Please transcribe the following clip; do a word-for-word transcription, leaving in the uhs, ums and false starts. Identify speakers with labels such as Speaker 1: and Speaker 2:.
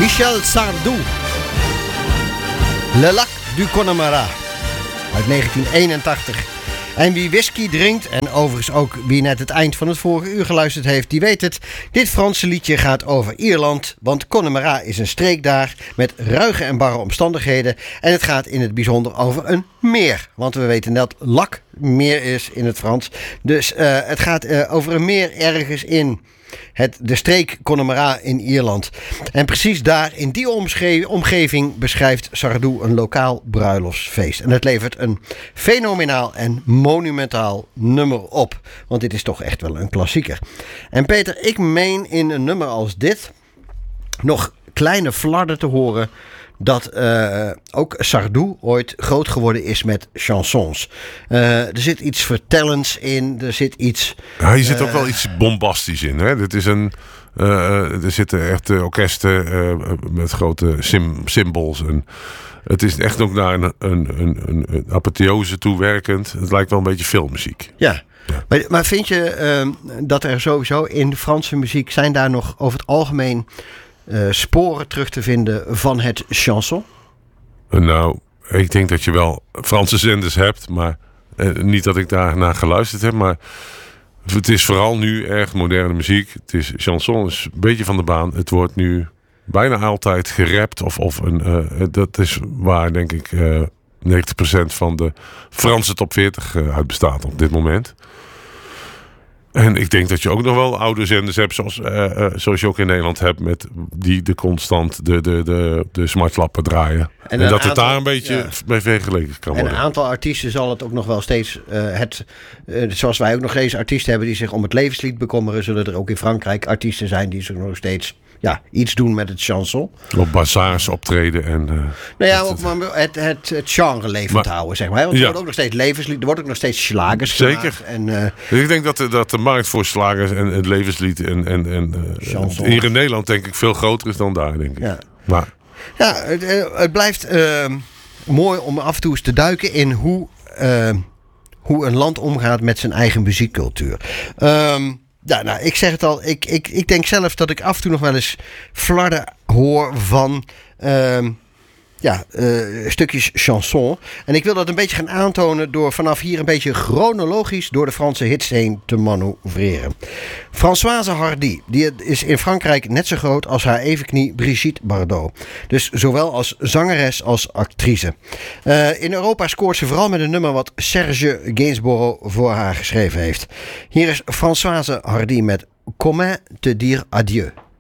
Speaker 1: Michel Sardou. Le Lac du Connemara uit negentien eenentachtig. En wie whisky drinkt, en overigens ook wie net het eind van het vorige uur geluisterd heeft, die weet het. Dit Franse liedje gaat over Ierland, want Connemara is een streek daar met ruige en barre omstandigheden. En het gaat in het bijzonder over een meer. Want we weten dat Lac meer is in het Frans. Dus uh, het gaat uh, over een meer ergens in het, de streek Connemara in Ierland. En precies daar, in die omsche- omgeving, beschrijft Sardou een lokaal bruiloftsfeest. En het levert een fenomenaal en monumentaal nummer op. Want dit is toch echt wel een klassieker. En Peter, ik meen in een nummer als dit nog kleine flarden te horen dat uh, ook Sardou ooit groot geworden is met chansons. Uh, er zit iets vertellends in, er zit iets...
Speaker 2: Ja, hier zit
Speaker 1: uh,
Speaker 2: ook wel iets bombastisch in. Hè? Dit is een, uh, er zitten echt uh, orkesten uh, met grote sim- symbols. En het is echt ook naar een, een, een, een apotheose toe werkend. Het lijkt wel een beetje filmmuziek.
Speaker 1: Ja.
Speaker 2: Ja.
Speaker 1: Maar, maar vind je uh, dat er sowieso in de Franse muziek zijn daar nog over het algemeen Uh, sporen terug te vinden van het chanson?
Speaker 2: Nou, ik denk dat je wel Franse zenders hebt, maar uh, niet dat ik daar naar geluisterd heb, maar het is vooral nu erg moderne muziek. Het is chanson is een beetje van de baan. Het wordt nu bijna altijd gerapt of, of een, uh, dat is waar denk ik uh, negentig procent van de Franse top veertig uh, uit bestaat op dit moment. En ik denk dat je ook nog wel oude zenders hebt, zoals, uh, uh, zoals je ook in Nederland hebt, met die de constant de, de, de, de smartlappen draaien. En, en dat aantal, het daar een beetje ja. mee vergeleken kan worden.
Speaker 1: En een aantal artiesten zal het ook nog wel steeds, uh, het, uh, zoals wij ook nog steeds artiesten hebben die zich om het levenslied bekommeren, zullen er ook in Frankrijk artiesten zijn die zich nog steeds ja, iets doen met het chanson.
Speaker 2: Op bazaars optreden en... Uh,
Speaker 1: nou ja, ook maar het, het, het genre levend maar, houden, zeg maar. Want er
Speaker 2: ja.
Speaker 1: wordt ook nog steeds levenslied, er wordt ook nog steeds slagers
Speaker 2: Zeker.
Speaker 1: gemaakt. En, uh,
Speaker 2: dus ik denk dat de, dat de markt voor slagers en het levenslied en, en, en uh, hier in Nederland denk ik veel groter is dan daar, denk ik.
Speaker 1: Ja,
Speaker 2: maar,
Speaker 1: ja het, het blijft uh, mooi om af en toe eens te duiken in hoe, uh, hoe een land omgaat met zijn eigen muziekcultuur. Um, Ja, nou, ik zeg het al. Ik, ik, ik denk zelf dat ik af en toe nog wel eens flarden hoor van uh, ja, uh, stukjes chanson. En ik wil dat een beetje gaan aantonen door vanaf hier een beetje chronologisch door de Franse hits heen te manoeuvreren. Françoise Hardy, die is in Frankrijk net zo groot als haar evenknie Brigitte Bardot. Dus zowel als zangeres als actrice. Uh, in Europa scoort ze vooral met een nummer wat Serge Gainsbourg voor haar geschreven heeft. Hier is Françoise Hardy met Comment te dire adieu.